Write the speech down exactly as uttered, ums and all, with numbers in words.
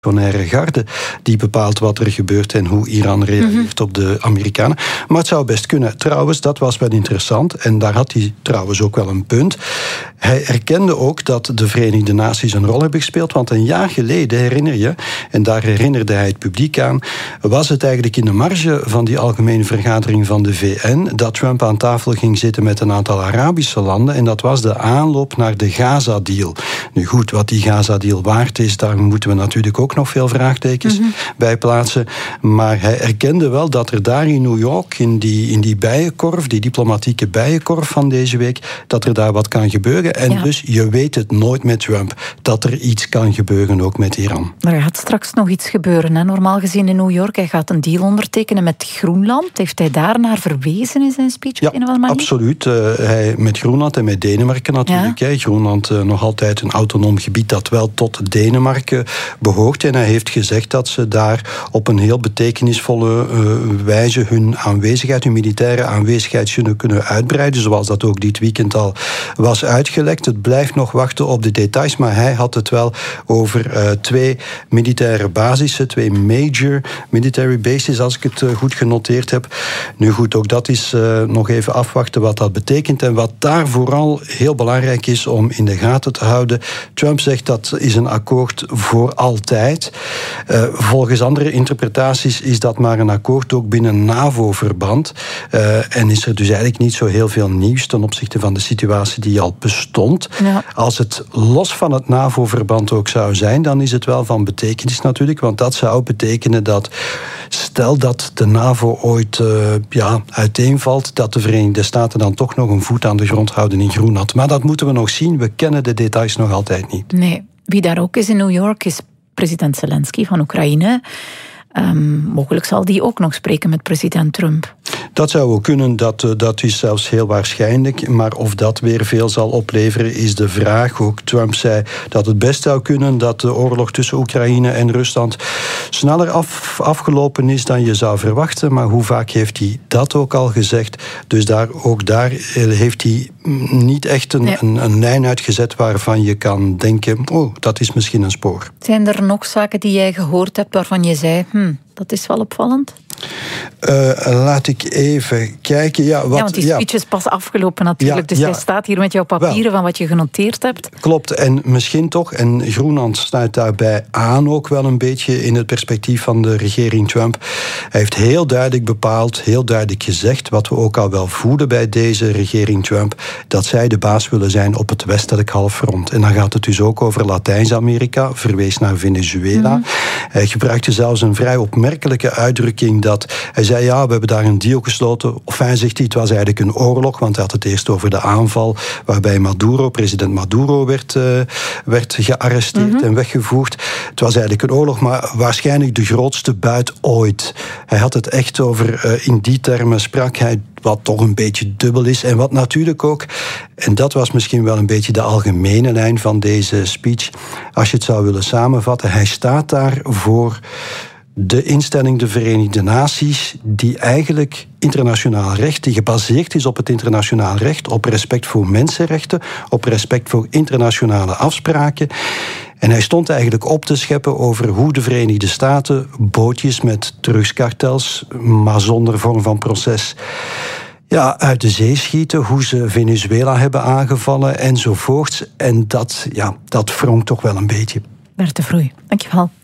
revolutionaire garde die bepaalt wat er gebeurt en hoe Iran reageert mm-hmm. op de Amerikanen. Maar het zou best kunnen. Trouwens, dat was wel interessant en daar had hij trouwens ook wel een punt. Hij erkende ook dat de Verenigde Naties een rol hebben gespeeld, want een jaar geleden, herinner je, en daar herinnerde hij het publiek aan, was het eigenlijk in de marge van die algemene vergadering van de V N dat Trump aan tafel ging zitten met een aantal Arabische landen en dat was de aanloop naar de Gaza-deal. Nu goed, wat die Gaza-deal waard is, daar moeten we natuurlijk ook nog veel vraagtekens mm-hmm. bij plaatsen. Maar hij erkende wel dat er daar in New York, in die, in die bijenkorf, die diplomatieke bijenkorf van deze week, dat er daar wat kan gebeuren. En ja. dus je weet het nooit met Trump, dat er iets kan gebeuren ook met Iran. Maar er gaat straks nog iets gebeuren. Hè? Normaal gezien in New York, hij gaat een deal ondertekenen met Groenland. Heeft hij daar naar verwezen in zijn speech? Ja, op een of andere manier? absoluut. Uh, hij, met Groenland en met Denemarken natuurlijk. Ja. Hè. Groenland uh, nog altijd een autonoom gebied dat wel tot Denemarken behoort. En hij heeft gezegd dat ze daar op een heel betekenisvolle uh, wijze hun aanwezigheid, hun militaire aanwezigheid zullen kunnen uitbreiden, zoals dat ook dit weekend al was uitgelekt. Het blijft nog wachten op de details, maar hij had het wel over uh, twee militaire basissen, twee major military bases, als ik het uh, goed genoteerd heb. Nu goed, ook dat is uh, nog even afwachten wat dat betekent en wat daar vooral heel belangrijk is om in de gaten te houden. Trump zegt dat is een akkoord voor altijd. Uh, volgens andere interpretaties is dat maar een akkoord ook binnen NAVO-verband uh, en is er dus eigenlijk niet zo heel veel nieuws ten opzichte van de situatie die al bestond. Ja. Als het los van het NAVO-verband ook zou zijn, dan is het wel van betekenis natuurlijk, want dat zou betekenen dat, stel dat de NAVO ooit uh, ja, uiteenvalt, dat de Verenigde Staten dan toch nog een voet aan de grond houden in Groenland. Maar dat moeten we nog zien, we kennen de details nog altijd niet. Nee, wie daar ook is in New York is president Zelensky van Oekraïne. Um, mogelijk zal die ook nog spreken met president Trump. Dat zou ook kunnen, dat, dat is zelfs heel waarschijnlijk. Maar of dat weer veel zal opleveren, is de vraag. Ook Trump zei dat het best zou kunnen dat de oorlog tussen Oekraïne en Rusland sneller af, afgelopen is dan je zou verwachten. Maar hoe vaak heeft hij dat ook al gezegd? Dus daar, ook daar heeft hij niet echt een, nee. een, een lijn uitgezet waarvan je kan denken, oh, dat is misschien een spoor. Zijn er nog zaken die jij gehoord hebt waarvan je zei, hm, dat is wel opvallend? Uh, laat ik even kijken. Ja, wat, ja want die speech ja. is pas afgelopen natuurlijk. Ja, dus ja. jij staat hier met jouw papieren wel. Van wat je genoteerd hebt. Klopt, en misschien toch, en Groenland sluit daarbij aan ook wel een beetje in het perspectief van de regering Trump. Hij heeft heel duidelijk bepaald, heel duidelijk gezegd, wat we ook al wel voeden bij deze regering Trump, dat zij de baas willen zijn op het westelijk halfrond. En dan gaat het dus ook over Latijns-Amerika, verwees naar Venezuela. Mm-hmm. Hij gebruikte zelfs een vrij opmerkelijke uitdrukking dat hij zei, ja, we hebben daar een deal gesloten. Of hij zegt hij, het was eigenlijk een oorlog, want hij had het eerst over de aanval waarbij Maduro, president Maduro, werd, uh, werd gearresteerd mm-hmm. en weggevoerd. Het was eigenlijk een oorlog, maar waarschijnlijk de grootste buit ooit. Hij had het echt over, uh, in die termen sprak hij, wat toch een beetje dubbel is. En wat natuurlijk ook, en dat was misschien wel een beetje de algemene lijn van deze speech, als je het zou willen samenvatten, hij staat daar voor de instelling de Verenigde Naties, die eigenlijk internationaal recht, die gebaseerd is op het internationaal recht, op respect voor mensenrechten, op respect voor internationale afspraken. En hij stond eigenlijk op te scheppen over hoe de Verenigde Staten bootjes met drugskartels, maar zonder vorm van proces, ja, uit de zee schieten, hoe ze Venezuela hebben aangevallen enzovoorts. En dat, ja, dat wrongt toch wel een beetje. Bert de Vroei, dankjewel.